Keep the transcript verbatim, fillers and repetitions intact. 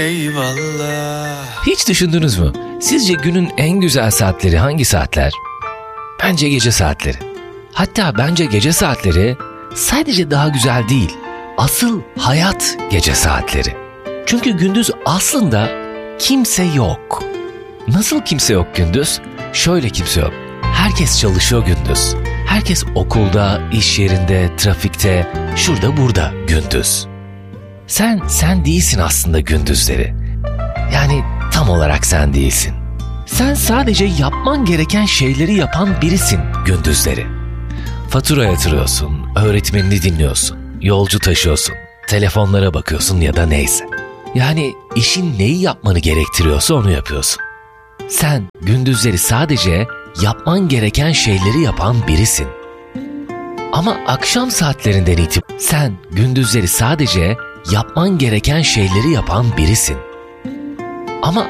Eyvallah. Hiç düşündünüz mü? Sizce günün en güzel saatleri hangi saatler? Bence gece saatleri. Hatta bence gece saatleri sadece daha güzel değil, asıl hayat gece saatleri. Çünkü gündüz aslında kimse yok. Nasıl kimse yok gündüz? Şöyle kimse yok. Herkes çalışıyor gündüz. Herkes okulda, iş yerinde, trafikte, şurada burada gündüz. Sen, sen değilsin aslında gündüzleri. Yani tam olarak sen değilsin. Sen sadece yapman gereken şeyleri yapan birisin gündüzleri. Fatura yatırıyorsun, öğretmenini dinliyorsun, yolcu taşıyorsun, telefonlara bakıyorsun ya da neyse. Yani işin neyi yapmanı gerektiriyorsa onu yapıyorsun. Sen gündüzleri sadece yapman gereken şeyleri yapan birisin. Ama akşam saatlerinden itibaren sen gündüzleri sadece yapman gereken şeyleri yapan birisin. Ama